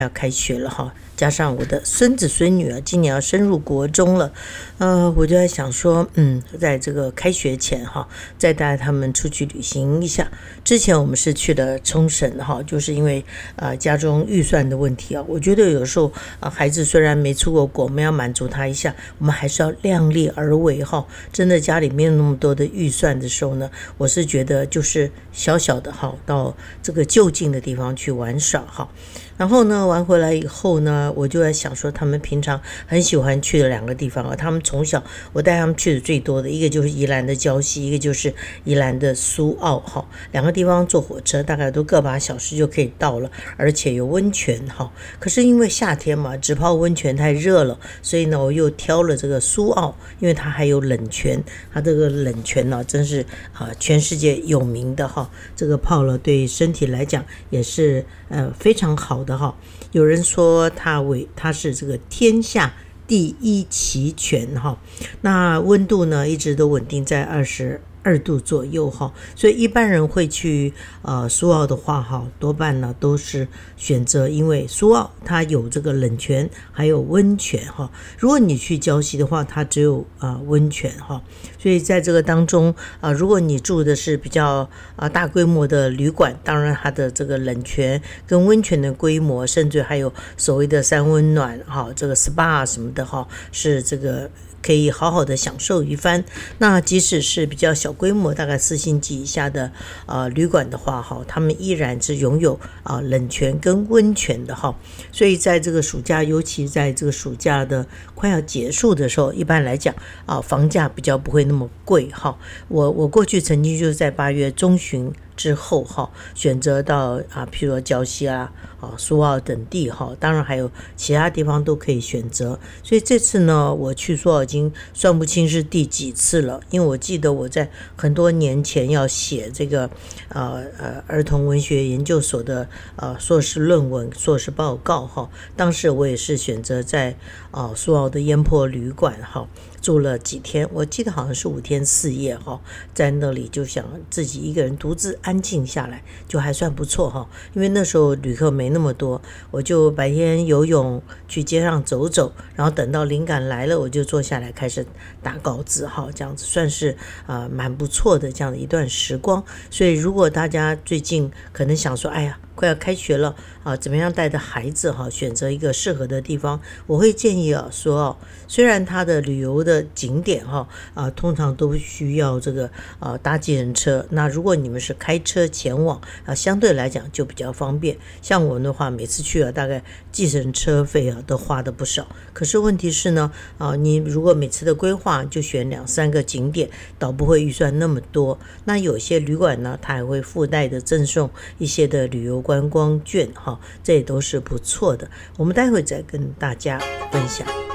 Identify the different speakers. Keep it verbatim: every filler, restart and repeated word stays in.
Speaker 1: 要开学了哈，加上我的孙子孙女啊，今年要升入国中了，呃，我就在想说，嗯，在这个开学前哈，再带他们出去旅行一下。之前我们是去了冲绳哈，就是因为呃家中预算的问题啊，我觉得有时候啊、呃，孩子虽然没出过国，我们要满足他一下，我们还是要量力而为哈。真的家里没有那么多的预算的时候呢，我是觉得就是小小的哈，到这个就近的地方去玩耍哈。然后呢，玩回来以后呢，我就在想说，他们平常很喜欢去的两个地方啊，他们从小我带他们去的最多的一个就是宜兰的礁溪，一个就是宜兰的苏澳哈，两个地方坐火车大概都个把小时就可以到了，而且有温泉哈。可是因为夏天嘛，只泡温泉太热了，所以呢，我又挑了这个苏澳，因为它还有冷泉，它这个冷泉呢、啊，真是啊全世界有名的哈，这个泡了对身体来讲也是呃非常好的。有人说它为它是这个天下第一奇泉哈，那温度呢一直都稳定在二十二度左右哈，所以一般人会去呃苏澳的话哈，多半呢都是选择，因为苏澳它有这个冷泉还有温泉哈。如果你去礁溪的话，它只有啊、呃、温泉哈，所以在这个当中啊、呃，如果你住的是比较啊、呃、大规模的旅馆，当然它的这个冷泉跟温泉的规模，甚至还有所谓的三温暖哈，这个 S P A 什么的哈，是这个。可以好好的享受一番。那即使是比较小规模，大概四星级以下的呃旅馆的话，哈，他们依然是拥有啊、呃、冷泉跟温泉的哈。所以在这个暑假，尤其在这个暑假的快要结束的时候，一般来讲啊、呃，房价比较不会那么贵哈。我我过去曾经就是在八月中旬之后哈，选择到啊，譬如说礁溪啊、啊苏澳等地哈，当然还有其他地方都可以选择。所以这次呢，我去苏澳已经算不清是第几次了，因为我记得我在很多年前要写这个呃呃儿童文学研究所的呃硕士论文、硕士报告哈，当时我也是选择在啊、呃、苏澳的烟波旅馆哈。住了几天，我记得好像是五天四夜哈，在那里就想自己一个人独自安静下来，就还算不错哈。因为那时候旅客没那么多，我就白天游泳，去街上走走，然后等到灵感来了，我就坐下来开始打稿子哈，这样子算是啊、呃、蛮不错的这样的一段时光。所以如果大家最近可能想说，哎呀，快要开学了啊，怎么样带着孩子哈，选择一个适合的地方，我会建议啊说哦，虽然它的旅游的景点哈啊，通常都需要这个啊搭计程车。那如果你们是开车前往啊，相对来讲就比较方便。像我们的话，每次去啊，大概计程车费啊都花的不少。可是问题是呢啊，你如果每次的规划就选两三个景点，倒不会预算那么多。那有些旅馆呢，它还会附带的赠送一些的旅游观光券哈，这也都是不错的。我们待会再跟大家分享。